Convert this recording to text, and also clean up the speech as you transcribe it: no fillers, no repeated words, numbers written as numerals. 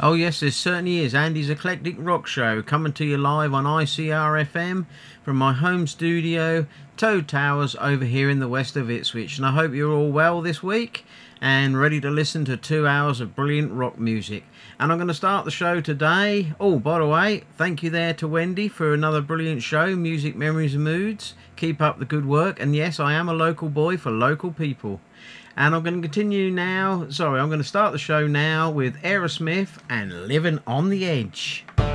Oh yes, there certainly is. Andy's Eclectic Rock Show coming to you live on ICRFM from my home studio, Toad Towers, over here in the west of Ipswich. And I hope you're all well this week and ready to listen to 2 hours of brilliant rock music. And I'm going to start the show today. Oh, by the way, thank you there to Wendy for another brilliant show, Music, Memories and Moods. Keep up the good work. And yes, I am a local boy for local people. And I'm going to continue now. I'm going to start the show now with Aerosmith and Living on the Edge.